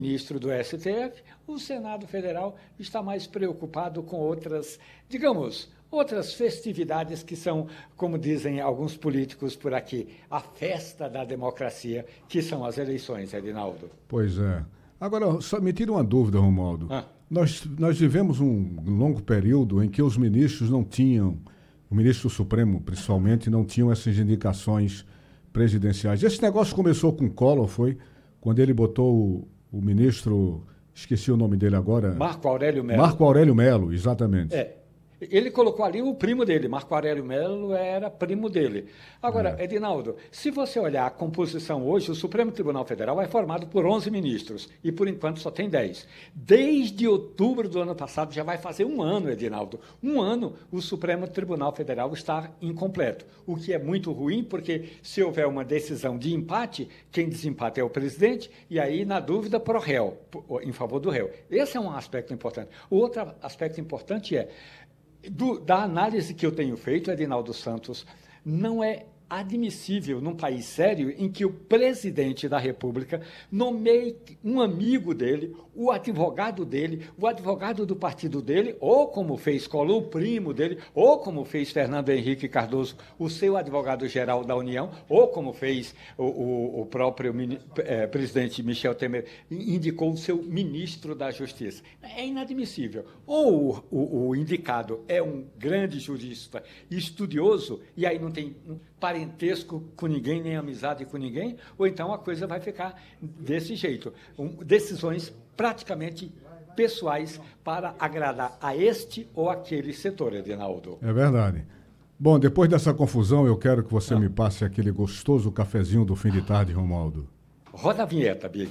ministro do STF, o Senado Federal está mais preocupado com outras, digamos, outras festividades que são, como dizem alguns políticos por aqui, a festa da democracia, que são as eleições, Edinaldo. Pois é. Agora, só me tira uma dúvida, Romualdo. Nós vivemos um longo período em que os ministros não tinham, o ministro Supremo, principalmente, não tinham essas indicações presidenciais. Esse negócio começou com Collor, foi? Quando ele botou o ministro, esqueci o nome dele agora. Marco Aurélio Mello. Marco Aurélio Mello, exatamente. Ele colocou ali o primo dele, Marco Aurélio Mello era primo dele. Agora, Edinaldo, se você olhar a composição hoje, o Supremo Tribunal Federal é formado por 11 ministros e, por enquanto, só tem 10. Desde outubro do ano passado, já vai fazer um ano, Edinaldo. Um ano, o Supremo Tribunal Federal está incompleto, o que é muito ruim, porque se houver uma decisão de empate, quem desempata é o presidente, e aí, na dúvida, pro réu, em favor do réu. Esse é um aspecto importante. O outro aspecto importante é da análise que eu tenho feito, Edinaldo Santos, não é admissível num país sério em que o presidente da República nomeie um amigo dele, o advogado do partido dele, ou como fez Collor, o primo dele, ou como fez Fernando Henrique Cardoso, o seu advogado-geral da União, ou como fez o próprio presidente Michel Temer, indicou o seu ministro da Justiça. É inadmissível. Ou o indicado é um grande jurista estudioso, e aí não tem parentesco com ninguém, nem amizade com ninguém, ou então a coisa vai ficar desse jeito. Decisões praticamente pessoais para agradar a este ou aquele setor, Edinaldo. É verdade. Bom, depois dessa confusão, eu quero que você me passe aquele gostoso cafezinho do fim de tarde, Romualdo. Roda a vinheta, Big.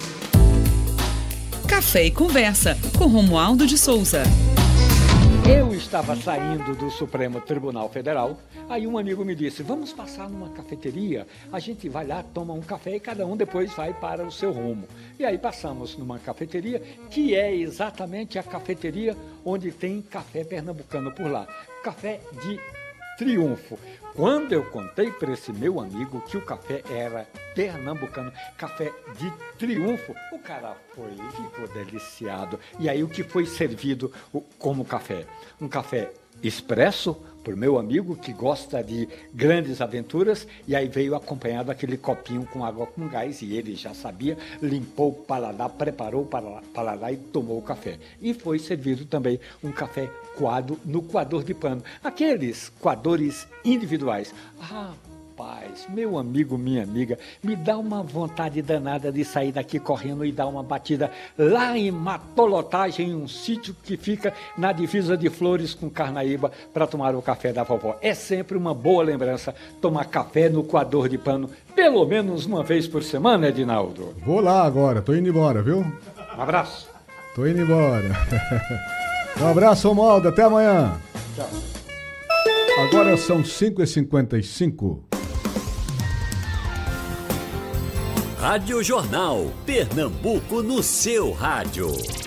Café e Conversa, com Romualdo de Souza. Eu estava saindo do Supremo Tribunal Federal, aí um amigo me disse, vamos passar numa cafeteria, a gente vai lá, toma um café e cada um depois vai para o seu rumo. E aí passamos numa cafeteria, que é exatamente a cafeteria onde tem café pernambucano por lá. Café de Triunfo. Quando eu contei para esse meu amigo que o café era pernambucano, café de Triunfo, o cara foi e ficou deliciado. E aí o que foi servido como café? Um café expresso, por meu amigo que gosta de grandes aventuras, e aí veio acompanhado aquele copinho com água com gás, e ele já sabia, limpou o paladar, preparou o paladar e tomou o café. E foi servido também um café coado no coador de pano, aqueles coadores individuais. Rapaz, meu amigo, minha amiga, me dá uma vontade danada de sair daqui correndo e dar uma batida lá em Matolotagem, um sítio que fica na divisa de Flores com Carnaíba, para tomar o café da vovó. É sempre uma boa lembrança tomar café no coador de pano, pelo menos uma vez por semana, Edinaldo. Vou lá agora, tô indo embora, viu? Um abraço. Tô indo embora. Um abraço, Romualdo, até amanhã. Tchau. Agora são 5h55. Rádio Jornal, Pernambuco no seu rádio.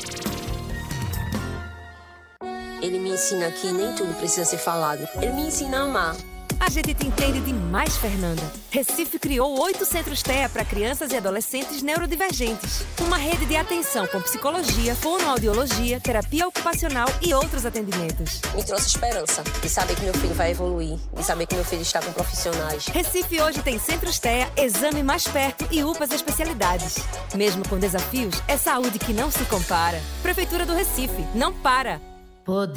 Ele me ensina que nem tudo precisa ser falado. Ele me ensina a amar. A gente te entende demais, Fernanda. Recife criou 8 centros TEA para crianças e adolescentes neurodivergentes. Uma rede de atenção com psicologia, fonoaudiologia, terapia ocupacional e outros atendimentos. Me trouxe esperança de saber que meu filho vai evoluir, de saber que meu filho está com profissionais. Recife hoje tem centros TEA, exame mais perto e UPAs especialidades. Mesmo com desafios, é saúde que não se compara. Prefeitura do Recife, não para.